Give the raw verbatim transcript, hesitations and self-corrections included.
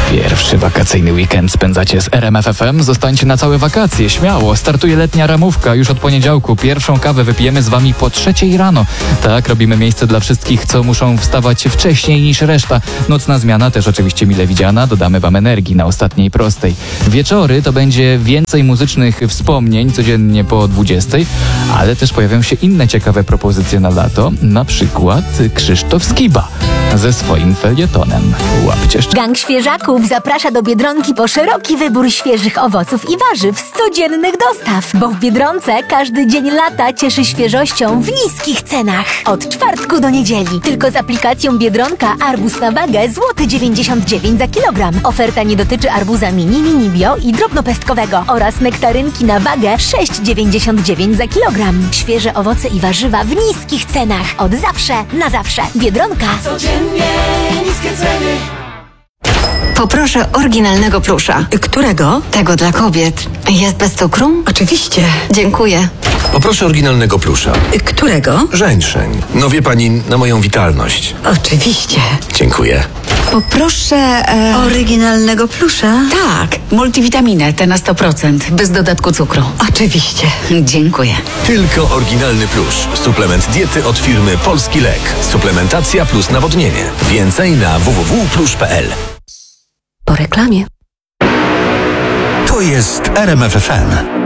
Pierwszy wakacyjny weekend spędzacie z R M F F M? Zostańcie na całe wakacje, śmiało. Startuje letnia ramówka już od poniedziałku. Pierwszą kawę wypijemy z wami po trzeciej rano. Tak, robimy miejsce dla wszystkich, co muszą wstawać wcześniej niż reszta. Nocna zmiana też oczywiście mile widziana. Dodamy wam energii na ostatniej prostej. Wieczory to będzie więcej muzycznych wspomnień codziennie po dwudziestej, ale też pojawią się inne ciekawe propozycje na lato. Na przykład Krzysztof Skiba ze swoim felietonem. Łapcie szczęście. Gang Świeżaków zaprasza do Biedronki po szeroki wybór świeżych owoców i warzyw z codziennych dostaw, bo w Biedronce każdy dzień lata cieszy świeżością w niskich cenach. Od czwartku do niedzieli. Tylko z aplikacją Biedronka arbuz na wagę złoty dziewięćdziesiąt dziewięć za kilogram. Oferta nie dotyczy arbuza mini, mini bio i drobnopestkowego oraz nektarynki na wagę sześć dziewięćdziesiąt dziewięć za kilogram. Świeże owoce i warzywa w niskich cenach. Od zawsze na zawsze. Biedronka. Codziennie niskie ceny. Poproszę oryginalnego plusza. Którego? Tego dla kobiet. Jest bez cukru? Oczywiście. Dziękuję. Poproszę oryginalnego plusza. Którego? Żeńszeń. No wie pani, na moją witalność. Oczywiście. Dziękuję. Poproszę e... oryginalnego plusza. Tak, multivitaminę, te na sto procent, bez dodatku cukru. Oczywiście. Dziękuję. Tylko oryginalny plusz. Suplement diety od firmy Polski Lek. Suplementacja plus nawodnienie. Więcej na w w w kropka plusz kropka p l. Po reklamie. To jest R M F F M.